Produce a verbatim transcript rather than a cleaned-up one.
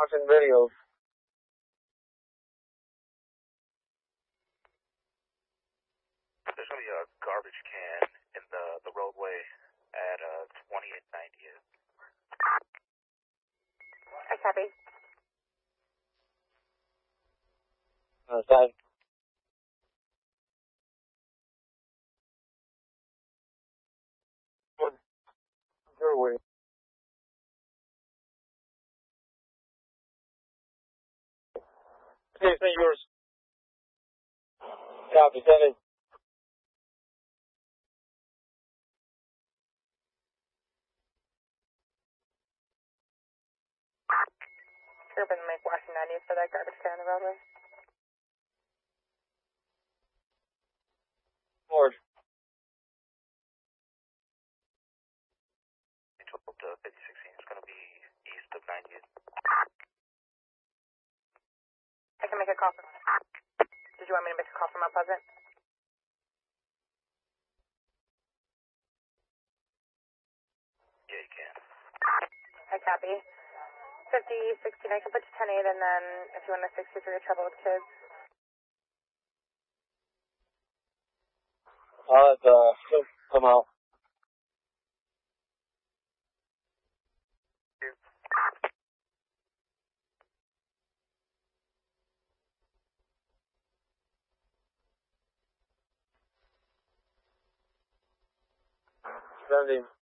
watching videos. There's going to be a garbage can in the, the roadway at uh, twenty-eight ninetieth. I copy. Understand? Your way. Okay, say yours. Copy, send it. Urban Lake, Washington ninetieth for that garbage can on the roadway. Forward. twelve to fifty sixteen is going to be east of ninetieth. I can make a call from... Did you want me to make a call from Mount Pleasant? Yeah, you can. I copy. fifty sixteen, I can put you ten eight, and then if you want a sixty-three, trouble with kids. I'll let, uh, come out. Send him.